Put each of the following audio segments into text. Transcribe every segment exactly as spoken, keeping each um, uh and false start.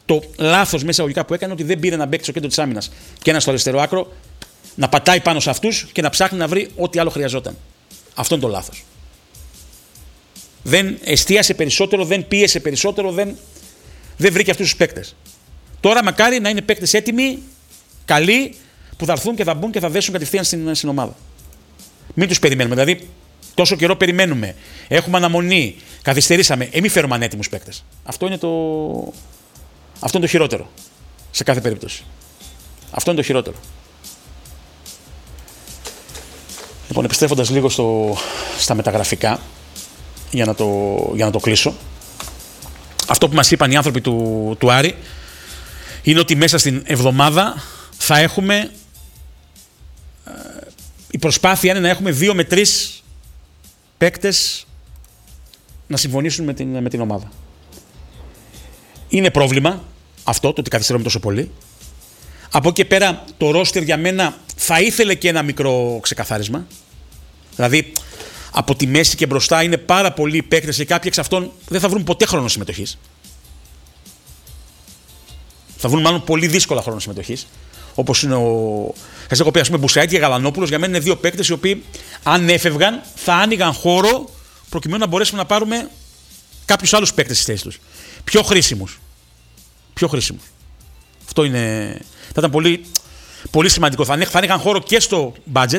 το λάθος μέσα αγωγικά που έκανε ότι δεν πήρε να παίξει στο κέντρο της άμυνας και ένα στο αριστερό άκρο, να πατάει πάνω σε αυτούς και να ψάχνει να βρει ό,τι άλλο χρειαζόταν. Αυτό είναι το λάθος. Δεν εστίασε περισσότερο, δεν πίεσε περισσότερο, δεν, δεν βρήκε αυτούς τους παίκτες. Τώρα μακάρι να είναι παίκτες έτοιμοι, καλοί, που θα έρθουν και θα μπουν και θα δέσουν κατευθείαν στην, στην ομάδα. Μην τους περιμένουμε. Δηλαδή, τόσο καιρό περιμένουμε. Έχουμε αναμονή. Καθυστερήσαμε. Ε, μην φέρουμε ανέτοιμους παίκτες. Αυτό είναι το... Αυτό είναι το χειρότερο. Σε κάθε περίπτωση. Αυτό είναι το χειρότερο. Λοιπόν, επιστρέφοντας λίγο στο, στα μεταγραφικά, για να, το, για να το κλείσω. Αυτό που μας είπαν οι άνθρωποι του, του Άρη είναι ότι μέσα στην εβδομάδα θα έχουμε... Ε, η προσπάθεια είναι να έχουμε δύο με τρεις παίκτες να συμφωνήσουν με την, με την ομάδα. Είναι πρόβλημα αυτό, το ότι καθυστερούμε τόσο πολύ. Από εκεί και πέρα το ρόστερ για μένα θα ήθελε και ένα μικρό ξεκαθάρισμα. Δηλαδή από τη μέση και μπροστά είναι πάρα πολλοί παίκτες και κάποιοι εξ αυτών δεν θα βρουν ποτέ χρόνο συμμετοχής. Θα βρουν μάλλον πολύ δύσκολα χρόνο συμμετοχής. Όπως είναι ο. Σας έχω πει, ας πούμε, Μπουσαίτ και Γαλανόπουλος, για μένα είναι δύο παίκτες οι οποίοι, αν έφευγαν, θα άνοιγαν χώρο προκειμένου να μπορέσουμε να πάρουμε κάποιους άλλους παίκτες στις θέσεις τους. Πιο χρήσιμους. Πιο χρήσιμους. Αυτό είναι. Θα ήταν πολύ, πολύ σημαντικό. Θα, θα άνοιγαν χώρο και στο budget.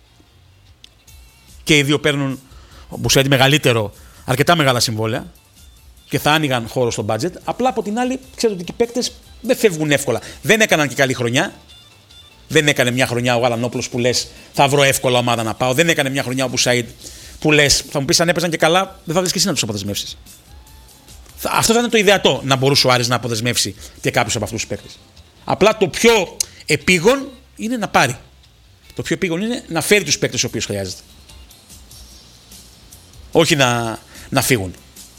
Και οι δύο παίρνουν, ο Μπουσαίτ μεγαλύτερο, αρκετά μεγάλα συμβόλαια. Και θα άνοιγαν χώρο στο budget. Απλά από την άλλη, ξέρετε ότι οι παίκτες δεν φεύγουν εύκολα. Δεν έκαναν και καλή χρονιά. Δεν έκανε μια χρονιά ο Γαλανόπουλος που λες θα βρω εύκολα ομάδα να πάω. Δεν έκανε μια χρονιά ο Μπουσαίτ που λες θα μου πεις αν έπαιζαν και καλά, δεν θα βρεις και εσύ να τους αποδεσμεύσεις. Αυτό θα είναι το ιδεατό, να μπορούσε ο Άρης να αποδεσμεύσει και κάποιους από αυτούς τους παίκτες. Απλά το πιο επίγον είναι να πάρει. Το πιο επίγον είναι να φέρει τους παίκτες τους οποίους χρειάζεται. Όχι να, να φύγουν.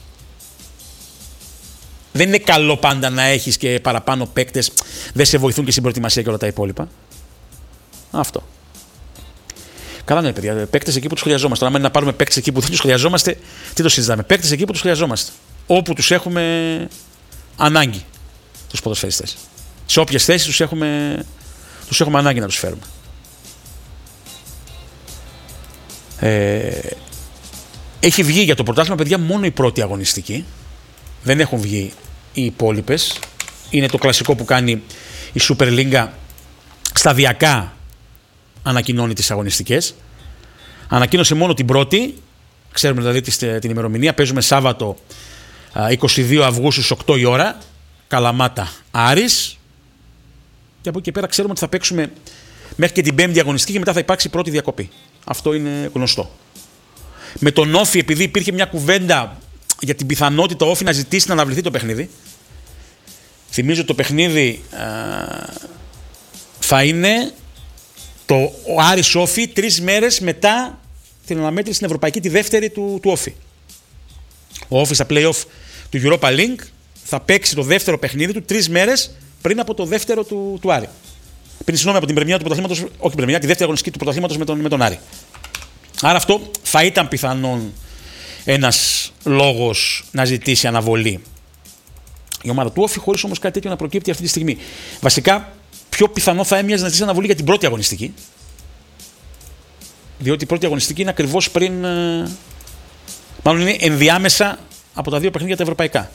Δεν είναι καλό πάντα να έχεις και παραπάνω παίκτες, δεν σε βοηθούν και στην προετοιμασία και όλα τα υπόλοιπα. Αυτό. Καλά ναι, παιδιά. Παίκτες εκεί που τους χρειαζόμαστε. Αν είναι να πάρουμε παίκτες εκεί που δεν τους χρειαζόμαστε, τι το συζητάμε. Παίκτες εκεί που τους χρειαζόμαστε. Όπου τους έχουμε ανάγκη τους ποδοσφαιριστές. Σε όποιες θέσεις τους έχουμε, τους έχουμε ανάγκη να τους φέρουμε. Ε, έχει βγει για το πρωτάθλημα, παιδιά, μόνο η πρώτη αγωνιστική. Δεν έχουν βγει οι υπόλοιπες. Είναι το κλασικό που κάνει η Super League. Σταδιακά ανακοινώνει τις αγωνιστικές. Ανακοίνωσε μόνο την πρώτη. Ξέρουμε δηλαδή την ημερομηνία. Παίζουμε Σάββατο είκοσι δύο Αυγούστου στις οκτώ η ώρα. Καλαμάτα Άρης. Και από εκεί και πέρα ξέρουμε ότι θα παίξουμε μέχρι και την πέμπτη αγωνιστική και μετά θα υπάρξει η πρώτη διακοπή. Αυτό είναι γνωστό. Με τον Όφη, επειδή υπήρχε μια κουβέντα για την πιθανότητα ο Όφη να ζητήσει να αναβληθεί το παιχνίδι. Θυμίζω το παιχνίδι α, θα είναι το ο Άρης Όφη τρεις μέρες μετά την αναμέτρηση στην Ευρωπαϊκή, τη δεύτερη του, του Όφη. Ο Όφη στα play-off του Europa League θα παίξει το δεύτερο παιχνίδι του τρεις μέρες πριν από το δεύτερο του, του Άρη. Πριν, συγγνώμη, από την πρεμιά του πρωταθλήματος, όχι την πρεμιά, τη δεύτερη αγωνιστική του πρωταθλήματος με τον, με τον Άρη. Άρα αυτό θα ήταν πιθανόν ένας λόγος να ζητήσει αναβολή η ομάδα του Όφη, χωρίς όμως κάτι τέτοιο να προκύπτει αυτή τη στιγμή. Βασικά, πιο πιθανό θα έμοιαζε να ζητήσει αναβολή για την πρώτη αγωνιστική. Διότι η πρώτη αγωνιστική είναι ακριβώς πριν. Μάλλον είναι ενδιάμεσα από τα δύο παιχνίδια τα ευρωπαϊκά.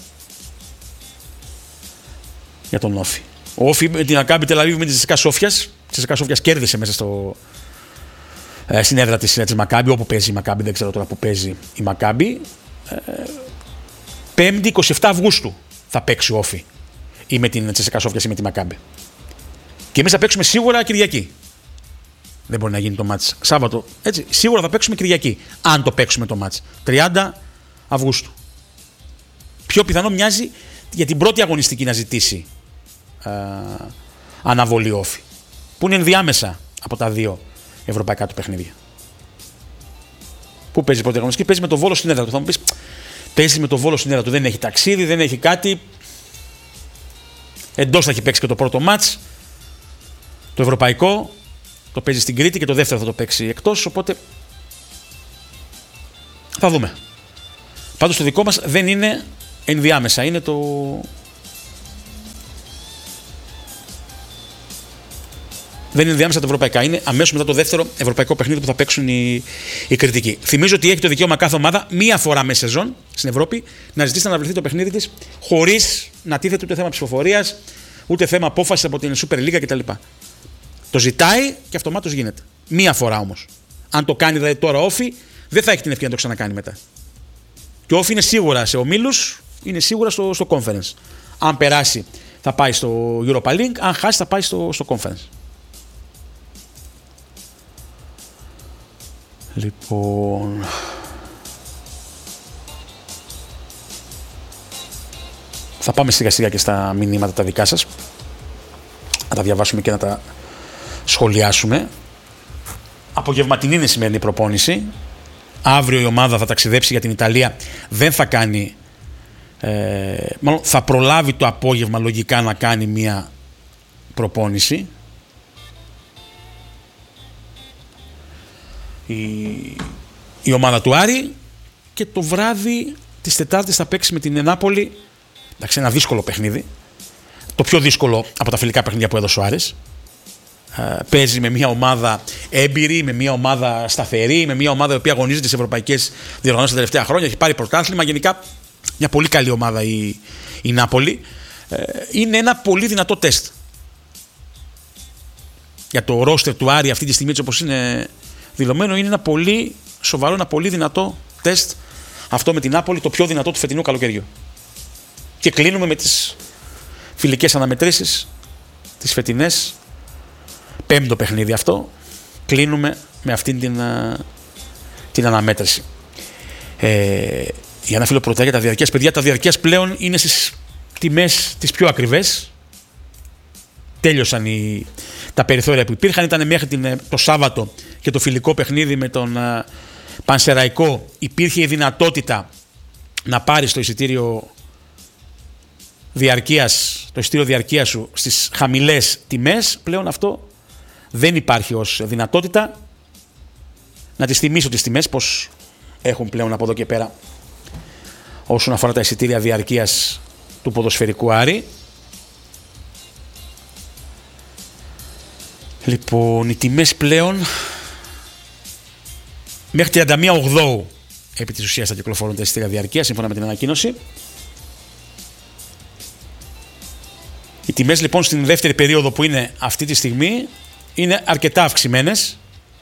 Για τον Όφη. Ο Όφη με την Ακάμπι Τελαβίβ με τη Τσεσεκά Σόφιας. Η Τσεσεκά Σόφιας κέρδισε μέσα στο. Ε, στην έδρα της, της Μακάμπι, όπου παίζει η Μακάμπι, δεν ξέρω τώρα που παίζει η Μακάμπι. Ε, πέμπτη είκοσι επτά Αυγούστου θα παίξει ο Όφη ή με την Τσεσεκά Σόφιας ή με τη Μακάμπι. Και εμείς θα παίξουμε σίγουρα Κυριακή. Δεν μπορεί να γίνει το μάτς Σάββατο. Έτσι, σίγουρα θα παίξουμε Κυριακή. Αν το παίξουμε το μάτς. τριάντα Αυγούστου. Πιο πιθανό μοιάζει για την πρώτη αγωνιστική να ζητήσει ε, αναβολή Όφη. Που είναι ενδιάμεσα από τα δύο ευρωπαϊκά του παιχνίδια. Πού παίζει η πρώτη αγωνιστική? Παίζει με το Βόλο στην έδρα του. Θα μου πεις, παίζει με το Βόλο στην έδρα του. Δεν έχει ταξίδι, δεν έχει κάτι. Εντός θα έχει παίξει και το πρώτο μάτς. Το ευρωπαϊκό το παίζει στην Κρήτη και το δεύτερο θα το παίξει εκτός. Οπότε θα δούμε. Πάντως το δικό μας δεν είναι ενδιάμεσα. Είναι το, Δεν είναι διάμεσα τα ευρωπαϊκά. Είναι αμέσως μετά το δεύτερο ευρωπαϊκό παιχνίδι που θα παίξουν οι, οι κριτικοί. Θυμίζω ότι έχει το δικαίωμα κάθε ομάδα μία φορά μέσα σεζόν στην Ευρώπη να ζητήσει να αναβληθεί το παιχνίδι της χωρίς να τίθεται ούτε θέμα ψηφοφορίας, ούτε θέμα απόφασης από την Super League κτλ. Το ζητάει και αυτομάτως γίνεται. Μία φορά όμως. Αν το κάνει δηλαδή τώρα όφι, δεν θα έχει την ευκαιρία να το ξανακάνει μετά. Και όφι είναι σίγουρα σε ομίλους, είναι σίγουρα στο, στο conference. Αν περάσει θα πάει στο Europa League, αν χάσει θα πάει στο, στο conference. Λοιπόν... Θα πάμε σιγά σιγά και στα μηνύματα τα δικά σας. Να τα διαβάσουμε και να τα σχολιάσουμε. Απογευματινή είναι η σημερινή προπόνηση. Αύριο η ομάδα θα ταξιδέψει για την Ιταλία. Δεν θα κάνει... Ε, μάλλον θα προλάβει το απόγευμα λογικά να κάνει μια προπόνηση. Η, η ομάδα του Άρη, και το βράδυ της Τετάρτης θα παίξει με την Νάπολη. Εντάξει, ένα δύσκολο παιχνίδι. Το πιο δύσκολο από τα φιλικά παιχνίδια που έδωσε ο Άρης. Ε, παίζει με μια ομάδα έμπειρη, με μια ομάδα σταθερή, με μια ομάδα η οποία αγωνίζεται σε ευρωπαϊκές διοργανώσεις τα τελευταία χρόνια. Έχει πάρει πρωτάθλημα. Γενικά μια πολύ καλή ομάδα η, η Νάπολη. Ε, είναι ένα πολύ δυνατό τεστ. Για το ρόστερ του Άρη αυτή τη στιγμή, έτσι όπως είναι δηλωμένο, είναι ένα πολύ σοβαρό, ένα πολύ δυνατό τεστ αυτό με την Νάπολη, το πιο δυνατό του φετινού καλοκαιριού. Και κλείνουμε με τις φιλικές αναμετρήσεις, τις φετινές, πέμπτο παιχνίδι αυτό, κλείνουμε με αυτήν την, την αναμέτρηση. Ε, για ένα φίλο πρωτά για τα διαρκείας, παιδιά, τα διαρκείας πλέον είναι στις τιμές τις πιο ακριβές. Τέλειωσαν οι, τα περιθώρια που υπήρχαν, ήταν μέχρι την, το Σάββατο και το φιλικό παιχνίδι με τον uh, Πανσεραϊκό. Υπήρχε η δυνατότητα να πάρεις το εισιτήριο διαρκείας, το εισιτήριο διαρκείας σου στις χαμηλές τιμές. Πλέον αυτό δεν υπάρχει ως δυνατότητα. Να τις θυμίσω τις τιμές, πως έχουν πλέον από εδώ και πέρα όσον αφορά τα εισιτήρια διαρκείας του ποδοσφαιρικού Άρη. Λοιπόν, οι τιμές πλέον μέχρι τριάντα μία Οκτώου επί της ουσίας θα κυκλοφορούν τα εισιτήρια διαρκείας σύμφωνα με την ανακοίνωση. Οι τιμές λοιπόν στην δεύτερη περίοδο που είναι αυτή τη στιγμή είναι αρκετά αυξημένες.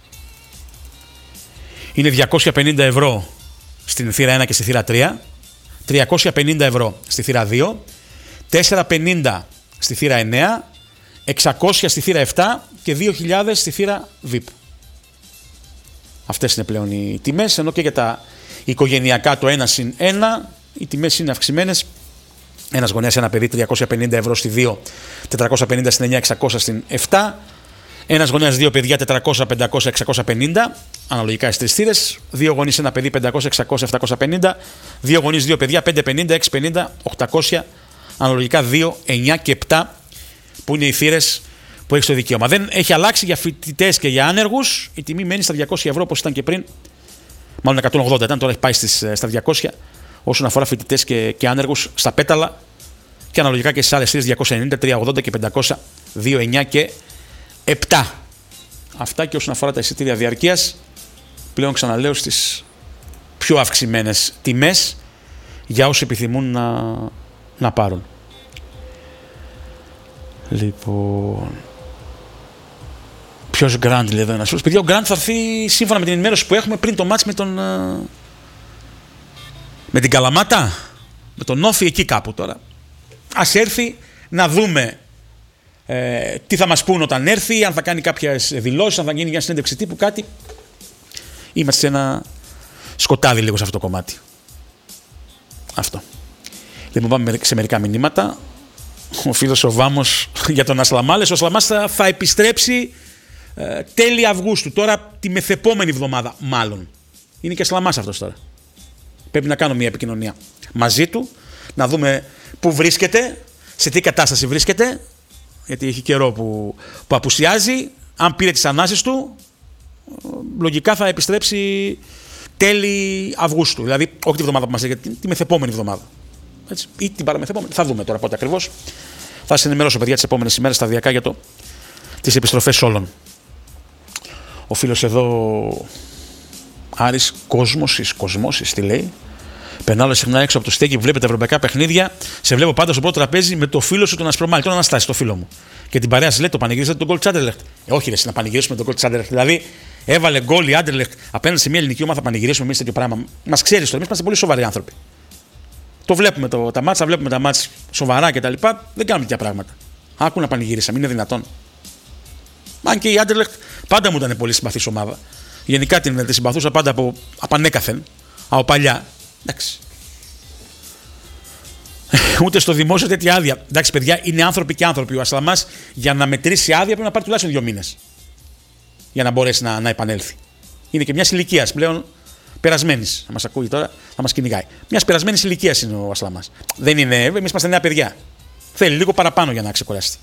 Είναι διακόσια πενήντα ευρώ στην θύρα ένα και στη θύρα τρία, τριακόσια πενήντα ευρώ στη θύρα δύο, τετρακόσια πενήντα στη θύρα εννέα, εξακόσια στη θύρα επτά και δύο χιλιάδες στη θύρα βι άι πι. Αυτές είναι πλέον οι τιμές, ενώ και για τα οικογενειακά το ένα συν ένα οι τιμές είναι αυξημένες. Ένας γονέας, ένα παιδί, τριακόσια πενήντα ευρώ στη δύο, τετρακόσια πενήντα στην εννέα, εξακόσια στην επτά. Ένας γονέας, δύο παιδιά, τετρακόσια, πεντακόσια, εξακόσια πενήντα, αναλογικά στις τρεις θύρες. Δύο γονείς, ένα παιδί, πεντακόσια, εξακόσια, επτακόσια πενήντα. Δύο γονείς, δύο παιδιά, πεντακόσια πενήντα, εξακόσια πενήντα, οκτακόσια, αναλογικά δύο, εννέα και επτά, που είναι οι θύρες που έχει το δικαίωμα. Δεν έχει αλλάξει για φοιτητές και για άνεργους. Η τιμή μένει στα διακόσια ευρώ όπως ήταν και πριν. Μάλλον εκατόν ογδόντα ήταν, τώρα έχει πάει στις, στα διακόσια. Όσον αφορά φοιτητές και, και άνεργους στα πέταλα, και αναλογικά και στις άλλες θύρες διακόσια ενενήντα, τριακόσια ογδόντα και πεντακόσια, δύο, εννέα και επτά. Αυτά και όσον αφορά τα εισιτήρια διαρκείας, πλέον ξαναλέω στις πιο αυξημένες τιμές για όσοι επιθυμούν να, να πάρουν. Λοιπόν, ποιος Γκραντ λέει εδώ ένας φίλος? Παιδιά, ο Γκραντ θα έρθει σύμφωνα με την ενημέρωση που έχουμε πριν το μάτς με τον με την Καλαμάτα, με τον Όφι, εκεί κάπου τώρα. Ας έρθει να δούμε ε, τι θα μας πούν όταν έρθει, αν θα κάνει κάποιες δηλώσεις, αν θα γίνει μια συνέντευξη τύπου, κάτι. Είμαστε σε ένα σκοτάδι λίγο σε αυτό το κομμάτι. Αυτό. Λοιπόν, πάμε σε μερικά μηνύματα. Ο φίλος ο Βάμος για τον Ασλαμάλες. Ο Ασλαμάς θα, θα επιστρέψει ε, τέλη Αυγούστου, τώρα τη μεθεπόμενη εβδομάδα μάλλον. Είναι και Ασλαμάς αυτός τώρα. Πρέπει να κάνω μια επικοινωνία μαζί του, να δούμε πού βρίσκεται, σε τι κατάσταση βρίσκεται, γιατί έχει καιρό που, που απουσιάζει. Αν πήρε τις ανάσες του, λογικά θα επιστρέψει τέλη Αυγούστου. Δηλαδή, όχι τη βδομάδα που μας έρχεται, τη μεθεπόμενη εβδομάδα. Έτσι, ή την παραμεθεπόμενη. Θα δούμε τώρα πότε ακριβώς. Θα σας ενημερώσω, παιδιά, τις επόμενες ημέρες σταδιακά για το τις επιστροφές όλων. Ο φίλος εδώ, Άρης Κόσμος, Κοσμός, τι λέει. Περνάω συχνά έξω από το στέκι που βλέπετε ευρωπαϊκά παιχνίδια. Σε βλέπω πάντα στο πρώτο τραπέζι με το φίλο σου τον Ασπρομάλη, τον Αναστάση, το φίλο μου. Και την παρέα σα λέει: το πανηγυρίσατε τον γκολ τη Άντερλεχτ. Ε, όχι, ρε, να πανηγυρίσουμε τον γκολ τη Άντερλεχτ. Δηλαδή, έβαλε γκολ η Άντερλεχτ απέναντι σε μια ελληνική ομάδα, θα πανηγυρίσουμε εμεί τέτοιο πράγμα. Μα ξέρει τώρα, εμεί είμαστε πολύ σοβαροί άνθρωποι. Το βλέπουμε το, τα μάτσα, βλέπουμε τα μάτσα σοβαρά κτλ. Δεν κάνουμε τέτοια πράγματα. Άκου να πανηγυρίσαμε, είναι δυνατόν. Αν και η Άντερλεχτ πάντα μου ήταν πολύ συμπαθή ομάδα. Γενικά την, την συμπαθούσα πάντα από, από ανέκαθεν, από παλιά. Εντάξει. Ούτε στο δημόσιο τέτοια άδεια. Εντάξει, παιδιά, είναι άνθρωποι και άνθρωποι. Ο Ασλαμάς για να μετρήσει άδεια πρέπει να πάρει τουλάχιστον δύο μήνες. Για να μπορέσει να, να επανέλθει. Είναι και μια ηλικία πλέον περασμένη. Θα μας ακούει τώρα, θα μας κυνηγάει. Μια περασμένη ηλικία είναι ο Ασλαμάς. Δεν είναι, εμείς είμαστε νέα παιδιά. Θέλει λίγο παραπάνω για να ξεκουραστεί.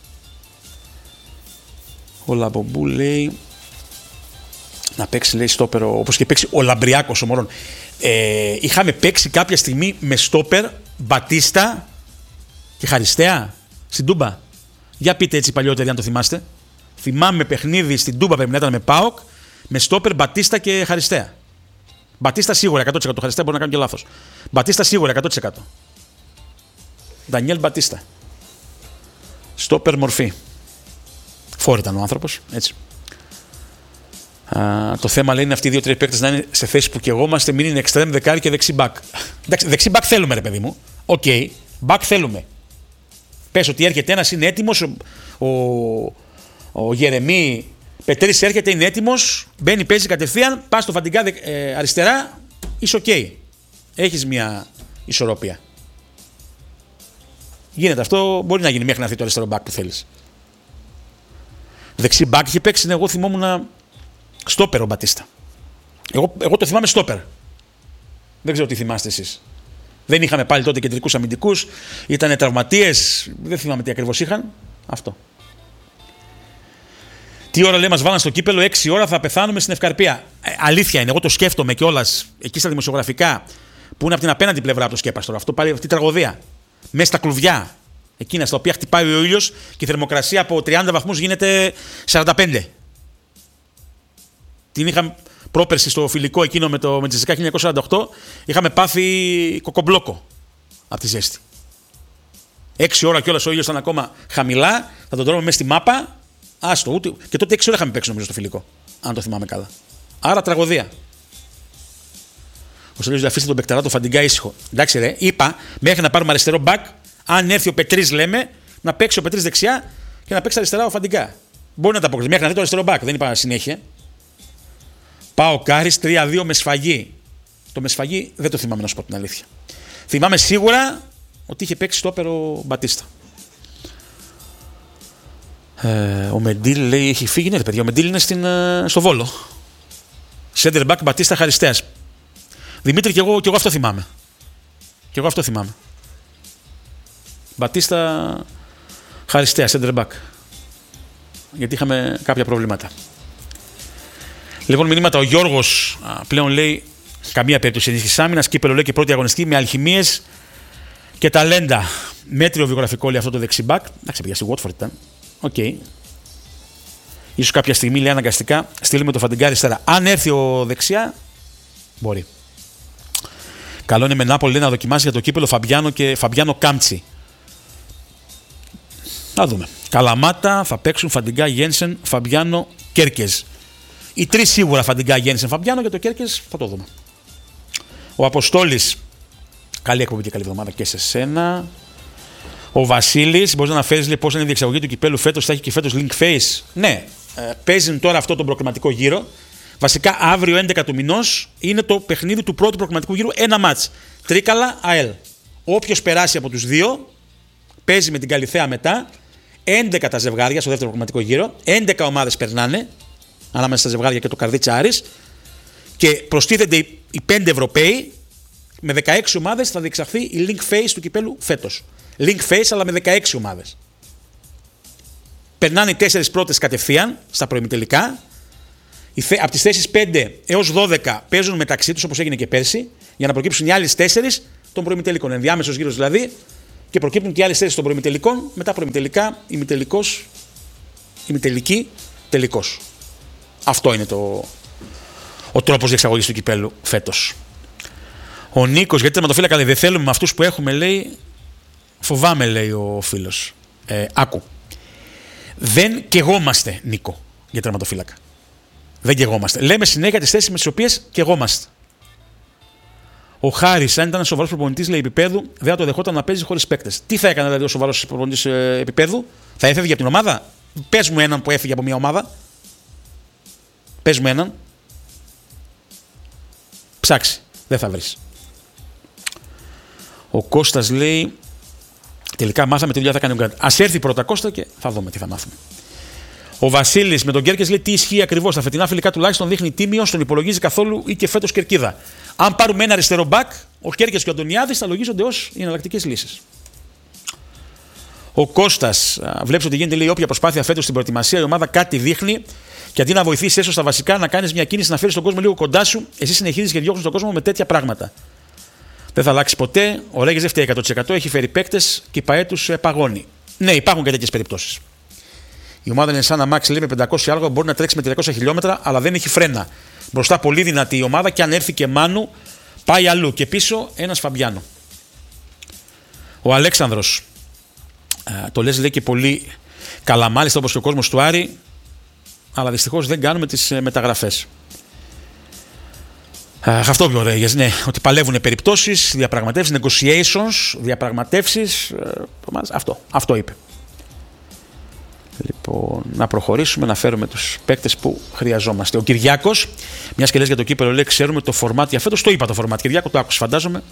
Ο Λαμπομπού λέει. Να παίξει, λέει, στόπερ, όπως και παίξει ο Λαμπριάκος ο Μωρόν. Ε, είχαμε παίξει κάποια στιγμή με στόπερ Μπατίστα και Χαριστέα στην Τούμπα. Για πείτε έτσι παλιότεροι αν το θυμάστε. Θυμάμαι παιχνίδι στην Τούμπα πρέπει να ήταν με ΠΑΟΚ με στόπερ Μπατίστα και Χαριστέα. Μπατίστα σίγουρα εκατό τοις εκατό. Χαριστέα μπορεί να κάνω και λάθος. Μπατίστα σίγουρα εκατό τοις εκατό. Ντανιέλ Μπατίστα. Στόπερ μορφή. Φόρ ήταν ο άνθρωπος, έτσι. Uh, το θέμα λέει είναι αυτοί οι δύο-τρεις παίκτες να είναι σε θέση που και εγώ είμαστε, μην είναι εξτρέμ, δεκάρι και δεξί μπακ. Εντάξει, δεξί μπακ θέλουμε, ρε παιδί μου. Οκ, okay. Μπακ θέλουμε. Πες ότι έρχεται ένας, είναι έτοιμος. Ο, ο, ο Γερεμί Πετρής έρχεται, είναι έτοιμος. Μπαίνει, παίζει κατευθείαν. Πας στο Φαντιγκά ε, αριστερά. Είσαι οκ. Okay. Έχεις μια ισορροπία. Γίνεται αυτό, μπορεί να γίνει μέχρι να έρθει το αριστερό μπακ που θέλεις. Δεξί μπακ είχε παίξει, εγώ θυμόμουν. Στόπερ ο Μπατίστα. Εγώ, εγώ το θυμάμαι στόπερ. Δεν ξέρω τι θυμάστε εσείς. Δεν είχαμε πάλι τότε κεντρικούς αμυντικούς. Ήτανε τραυματίες. Δεν θυμάμαι τι ακριβώς είχαν. Αυτό. Τι ώρα λέει μας βάλαν στο κύπελο, έξι ώρα θα πεθάνουμε στην Ευκαρπία. Ε, αλήθεια είναι, εγώ το σκέφτομαι κιόλας εκεί στα δημοσιογραφικά που είναι από την απέναντι πλευρά από το σκέπαστρο. Αυτό πάλι αυτή η τραγωδία. Μέσα στα κλουβιά. Εκείνα στα οποία χτυπάει ο ήλιος και η θερμοκρασία από τριάντα βαθμούς γίνεται σαράντα πέντε. Την είχαμε πρόπερση στο φιλικό εκείνο με το Μετζεσικά χίλια εννιακόσια σαράντα οκτώ. Είχαμε πάθει κοκομπλόκο από τη ζέστη. Έξι ώρα κιόλας ο ήλιος ήταν ακόμα χαμηλά. Θα τον τρώμε μέσα στη μάπα. Άστο, ούτε. Και τότε έξι ώρα είχαμε παίξει νομίζω στο φιλικό. Αν το θυμάμαι καλά. Άρα τραγωδία. Ο Σελίδης, αφήστε τον Μπεκταρά το Φαντιγκά ήσυχο. Εντάξει, ρε, είπα μέχρι να πάρουμε αριστερό μπακ. Αν έρθει ο Πετρής, λέμε, να παίξει ο Πετρής δεξιά και να παίξει αριστερά ο Φαντιγκά. Μπορεί να τα αποκτήσει. Μέχρι να δει το αριστερό μπακ. Δεν είπα συνέχεια. Πάω Κάρις τρία δύο με σφαγή. Το με σφαγή δεν το θυμάμαι να σου πω την αλήθεια. Θυμάμαι σίγουρα ότι είχε παίξει στόπερ ο Μπατίστα. Ε, ο Μεντίλ λέει έχει φύγει. Ναι, παιδιά, ο Μεντίλ είναι στην, στο Βόλο. Σέντερ μπακ Μπατίστα Χαριστέας. Δημήτρη, και εγώ, και εγώ αυτό θυμάμαι. Και εγώ αυτό θυμάμαι. Μπατίστα Χαριστέας, σέντερ μπακ. Γιατί είχαμε κάποια προβλήματα. Λοιπόν, μηνύματα. Ο Γιώργος πλέον λέει καμία περίπτωση ενίσχυση άμυνας. Κύπελο λέει και πρώτη αγωνιστική με αλχημίες και ταλέντα. Μέτριο βιογραφικό λέει αυτό το δεξιμπάκ. Εντάξει, παιδιά, στη Watford ήταν. Οκ. Okay. Ίσως κάποια στιγμή λέει αναγκαστικά στείλουμε το Φαντιγκά αριστερά. Αν έρθει ο δεξιά, μπορεί. Καλό είναι με Νάπολη λέει, να δοκιμάσει για το κύπελο Φαμπιάνο και Φαμπιάνο Κάμτσι. Να δούμε. Καλαμάτα θα παίξουν Φαντιγκά Γένσεν, Φαμπιάνο Κέρκεζ. Οι τρεις σίγουρα Φαντιγκά, Γέννησεν, Φαμπιάνο και το Κέρκες θα το δούμε. Ο Αποστόλης, καλή εκπομπή και καλή εβδομάδα και σε σένα. Ο Βασίλης, μπορεί να αναφέρει πώς είναι η διεξαγωγή του κυπέλου φέτος, θα έχει και φέτος link face. Ναι, ε, παίζει τώρα αυτό τον προκριματικό γύρο. Βασικά αύριο έντεκα του μηνός είναι το παιχνίδι του πρώτου προκριματικού γύρου. Ένα μάτς. Τρίκαλα ΑΕΛ. Όποιος περάσει από τους δύο παίζει με την Καλιθέα μετά. έντεκα τα ζευγάρια στο δεύτερο προκριματικό γύρο. έντεκα ομάδες περνάνε. Ανάμεσα στα ζευγάρια και το Καρδίτσα Άρης. Και προστίθενται οι πέντε Ευρωπαίοι. Με δεκαέξι ομάδες θα διεξαχθεί η link phase του κυπέλου φέτος. Link phase αλλά με δεκαέξι ομάδες. Περνάνε οι τέσσερις πρώτες κατευθείαν στα προημιτελικά. Από τις θέσεις πέντε έως δώδεκα παίζουν μεταξύ τους όπως έγινε και πέρσι. Για να προκύψουν οι άλλες τέσσερις των προημιτελικών. Ενδιάμεσος γύρος δηλαδή. Και προκύπτουν και οι άλλες τέσσερις των προημιτελικών. Μετά προημιτελικά, ημιτελικός ημιτελική, τελικός. Αυτό είναι το, ο τρόπος διεξαγωγής του κυπέλου φέτος. Ο Νίκος, γιατί τερματοφύλακα λέει, δεν θέλουμε με αυτούς που έχουμε, λέει, φοβάμαι, λέει ο φίλος. Ε, άκου. Δεν καιγόμαστε, Νίκο, για τερματοφύλακα. Δεν καιγόμαστε. Λέμε συνέχεια τις θέσεις με τις οποίες καιγόμαστε. Ο Χάρης, αν ήταν ένα σοβαρός προπονητής, λέει, επίπεδου, δεν θα το δεχόταν να παίζει χωρίς παίκτες. Τι θα έκανε, δηλαδή, ο σοβαρός προπονητής ε, επίπεδου, θα έφευγε από την ομάδα. Πες μου έναν που έφυγε από μια ομάδα. Πες μου έναν. Ψάξει. Δεν θα βρεις. Ο Κώστας λέει, τελικά μάθαμε τι δουλειά θα κάνει ο Γκραντ. Ας έρθει πρώτα Κώστα και θα δούμε τι θα μάθουμε. Ο Βασίλης με τον Κέρκες λέει τι ισχύει ακριβώς. Τα φετινά φιλικά τουλάχιστον δείχνει τίμιο, τον υπολογίζει καθόλου ή και φέτος κερκίδα. Αν πάρουμε ένα αριστερό μπακ, ο Κέρκες και ο Αντωνιάδης θα λογίζονται ως οι εναλλακτικές λύσεις. Ο Κώστας, βλέπεις ότι γίνεται, λέει, όποια προσπάθεια φέτος στην προετοιμασία, η ομάδα κάτι δείχνει και αντί να βοηθήσει έσω στα βασικά, να κάνεις μια κίνηση να φέρεις τον κόσμο λίγο κοντά σου, εσύ συνεχίζεις και διώχνεις τον κόσμο με τέτοια πράγματα. Δεν θα αλλάξει ποτέ. Ο Ρέγγες δεν φταίει εκατό τοις εκατό, έχει φέρει παίκτες και η ΠΑΕ τους παγώνει. Ναι, υπάρχουν και τέτοιες περιπτώσεις. Η ομάδα είναι σαν αμάξι, λέει, με πεντακόσια άλογα, μπορεί να τρέξει με τριακόσια χιλιόμετρα, αλλά δεν έχει φρένα. Μπροστά πολύ δυνατή η ομάδα και αν έρθει και Μάνου, πάει αλλού. Και πίσω ένας Φαμπιάνο. Ο Αλέξανδρος, α, το λες, λέει, και πολύ καλά, μάλιστα όπως και ο κόσμος του Άρη, αλλά δυστυχώς δεν κάνουμε τις ε, μεταγραφές. Αχ, αυτό πιο ωραίο, ναι, ότι παλεύουν περιπτώσεις, διαπραγματεύσεις, negotiations, διαπραγματεύσεις, ε, αυτό, αυτό είπε. Λοιπόν, να προχωρήσουμε, να φέρουμε τους παίκτες που χρειαζόμαστε. Ο Κυριάκος, μιας και λες για το κύπελλο, λέει, ξέρουμε το φορμάτ για φέτος, το είπα το φορμάτ. Κυριάκο, το άκουσες, φαντάζομαι.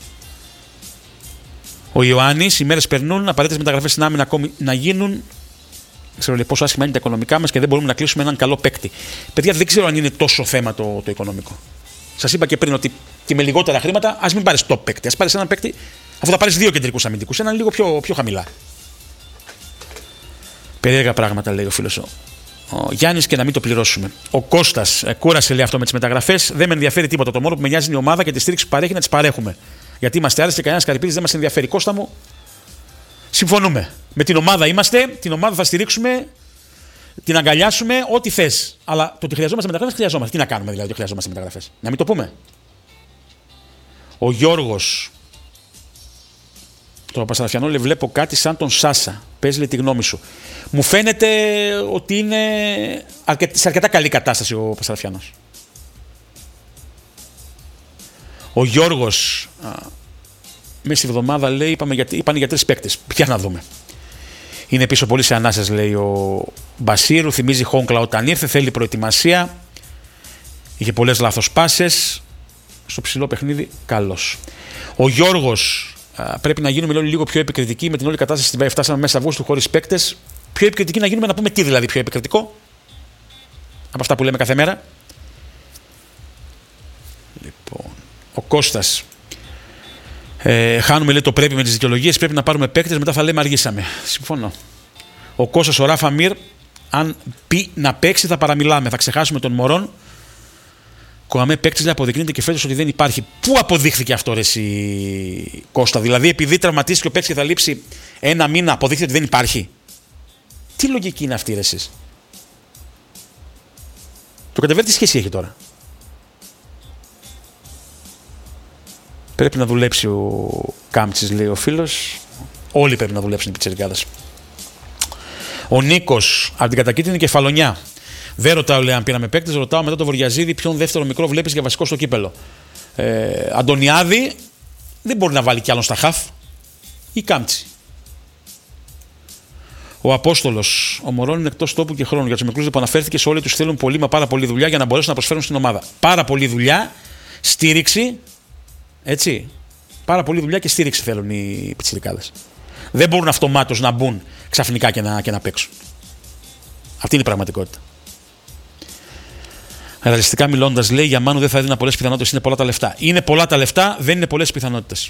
Ο Ιωάννης, οι μέρες περνούν, απαραίτητες μεταγραφές στην άμυνα ακόμη να γίνουν. Ξέρω, λέει, πόσο άσχημα είναι τα οικονομικά μας και δεν μπορούμε να κλείσουμε έναν καλό παίκτη. Παιδιά, δεν ξέρω αν είναι τόσο θέμα το, το οικονομικό. Σας είπα και πριν ότι και με λιγότερα χρήματα, ας μην πάρεις top παίκτη. Ας πάρεις έναν παίκτη, αφού θα πάρεις δύο κεντρικούς αμυντικούς, έναν λίγο πιο, πιο χαμηλά. Περίεργα πράγματα, λέει ο φίλος ο, ο Γιάννης, και να μην το πληρώσουμε. Ο Κώστας, ε, κούρασε, λέει, αυτό με τις μεταγραφές. Δεν με ενδιαφέρει τίποτα. Το μόνο που με νοιάζει είναι η ομάδα και τη στήριξη που παρέχει να τις παρέχουμε. Γιατί είμαστε άρεστοι και κανένας καρυπίδης δεν μας ενδιαφέρει. Κώστα μου, συμφωνούμε. Με την ομάδα είμαστε, την ομάδα θα στηρίξουμε, την αγκαλιάσουμε, ό,τι θες. Αλλά το ότι χρειαζόμαστε μεταγραφές, χρειαζόμαστε. Τι να κάνουμε δηλαδή, ότι χρειαζόμαστε μεταγραφές? Να μην το πούμε. Ο Γιώργος. Το Πασαραφιανό, λέει, βλέπω κάτι σαν τον Σάσα. Πες, λέει, τη γνώμη σου. Μου φαίνεται ότι είναι αρκετ... σε αρκετά καλή κατάσταση ο Πασαραφιανός. Ο Γιώργος, α, μέσα στη εβδομάδα, λέει, είπαμε για, είπαν για τρεις παίκτες. Ποια να δούμε. Είναι πίσω πολύ σε ανάσες, λέει ο Μπασίρου. Θυμίζει Χόγκλα όταν ήρθε. Θέλει προετοιμασία. Είχε πολλές λάθος πάσες. Στο ψηλό παιχνίδι, καλός. Ο Γιώργος. Πρέπει να γίνουμε, λέει, λίγο πιο επικριτικοί με την όλη κατάσταση στην ΠΑΕ. Φτάσαμε μέσα Αυγούστου χωρίς παίκτες. Πιο επικριτικοί να γίνουμε, να πούμε τι δηλαδή πιο επικριτικό από αυτά που λέμε κάθε μέρα. Λοιπόν, ο Κώστας. Ε, χάνουμε, λέει, το πρέπει με τις δικαιολογίες. Πρέπει να πάρουμε παίκτες, μετά θα λέμε αργήσαμε. Συμφωνώ. Ο Κώστας, ο Ράφα Μιρ, αν πει να παίξει, θα παραμιλάμε. Θα ξεχάσουμε τον Μωρόν. Κοαμέ παίκτης, λέει, αποδεικνύεται και φέτος ότι δεν υπάρχει. Πού αποδείχθηκε αυτό, ρε εσύ, Κώστα? Δηλαδή, επειδή τραυματίστηκε ο παίκτης και θα λείψει ένα μήνα, αποδείχθηκε ότι δεν υπάρχει. Τι λογική είναι αυτή, ρε εσείς? Το κατεβέρ τι σχέση έχει τώρα? Πρέπει να δουλέψει ο Κάμψης, λέει ο φίλος. Όλοι πρέπει να δουλέψουν οι πιτσιρικάδες. Ο Νίκος, από την κατακίτρινη Κεφαλονιά. Δεν ρωτάω, λέει, αν πήραμε παίκτες, ρωτάω μετά το Βοριαζίδη ποιον δεύτερο μικρό βλέπεις για βασικό στο κύπελο. Ε, Αντωνιάδη δεν μπορεί να βάλει κι άλλον στα χαφ. Ή Κάμψη. Ο Απόστολος, ο Μωρόν είναι εκτός τόπου και χρόνου. Για τους μικρούς που αναφέρθηκε, σε όλοι τους θέλουν πολύ, μα πάρα πολύ δουλειά για να μπορέσουν να προσφέρουν στην ομάδα. Πάρα πολύ δουλειά, στήριξη. Έτσι. Πάρα πολύ δουλειά και στήριξη θέλουν οι πιτσιρικάδες. Δεν μπορούν αυτομάτως να μπουν ξαφνικά και να, και να παίξουν. Αυτή είναι η πραγματικότητα. Ρεαλιστικά μιλώντας, λέει, για Μάνου δεν θα έδινα πολλές πιθανότητες, είναι πολλά τα λεφτά. Είναι πολλά τα λεφτά, δεν είναι πολλές πιθανότητες.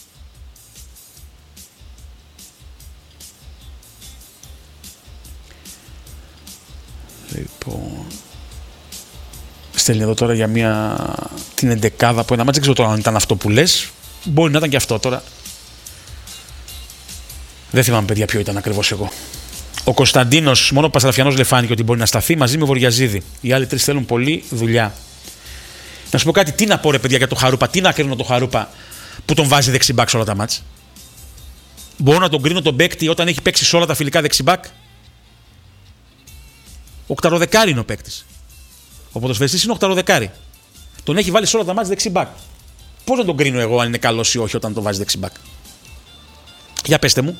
Λοιπόν. Στέλνει εδώ τώρα για μια την εντεκάδα από ένα μάτς. Δεν ξέρω τώρα αν ήταν αυτό που λες. Μπορεί να ήταν και αυτό τώρα. Δεν θυμάμαι, παιδιά, ποιο ήταν ακριβώς εγώ. Ο Κωνσταντίνος, μόνο ο Πασαραφιανός λέει φάνηκε ότι μπορεί να σταθεί μαζί με ο Βοριαζίδη. Οι άλλοι τρεις θέλουν πολύ δουλειά. Να σου πω κάτι, τι να πω ρε παιδιά για το Χαρούπα, τι να κρίνω το Χαρούπα που τον βάζει δεξιμπάκ σε όλα τα μάτς. Μπορώ να τον κρίνω τον παίκτη όταν έχει παίξει σε όλα τα φιλικά δεξιμπάκ. Οκταροδεκάρι είναι ο παίκτης. Ο ποδοσφαιριστής είναι οκταροδεκάρι. Τον έχει βάλει σε όλα τα μάτς δεξιμπάκ. Πώς να τον κρίνω εγώ αν είναι καλός ή όχι όταν τον βάζει δεξιμπάκ? Για πέστε μου.